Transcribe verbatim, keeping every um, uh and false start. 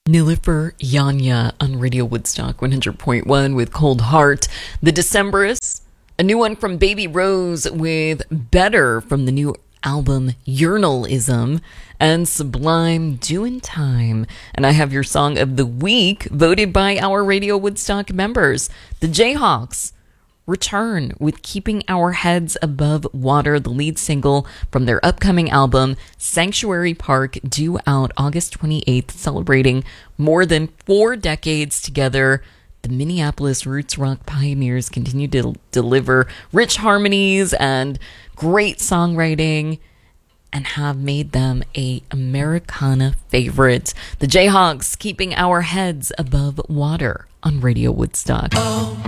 Nilüfer Yanya on Radio Woodstock one hundred point one with Cold Heart. The Decemberists, a new one from Baby Rose with Better from the new album Urinalism, and Sublime Doing Time. And I have your song of the week voted by our Radio Woodstock members. The Jayhawks return with Keeping Our Heads Above Water, the lead single from their upcoming album Sanctuary Park, due out August twenty-eighth, celebrating more than four decades together. The Minneapolis roots rock pioneers continue to deliver rich harmonies and great songwriting and have made them a Americana favorite. The Jayhawks, Keeping Our Heads Above Water on Radio Woodstock. Oh.